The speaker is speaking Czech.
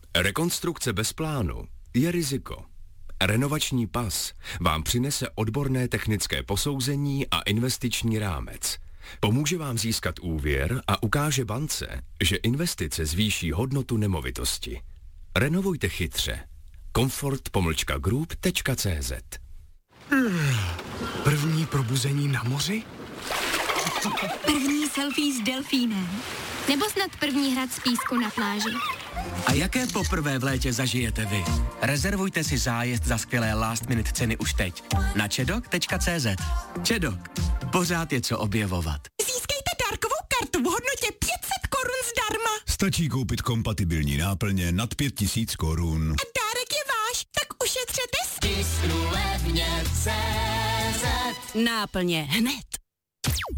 Rekonstrukce bez plánu je riziko. Renovační pas vám přinese odborné technické posouzení a investiční rámec. Pomůže vám získat úvěr a ukáže bance, že investice zvýší hodnotu nemovitosti. Renovujte chytře. Comfort-group.cz. První probuzení na moři? První selfie s delfínem. Nebo snad první hrad z písku na pláži. A jaké poprvé v létě zažijete vy? Rezervujte si zájezd za skvělé last minute ceny už teď na čedok.cz. Čedok. Pořád je co objevovat. Získejte dárkovou kartu v hodnotě 500 korun zdarma. Stačí koupit kompatibilní náplně nad 5000 korun. A dárek je váš, tak ušetřete Tisknu levně CZ. Náplně hned.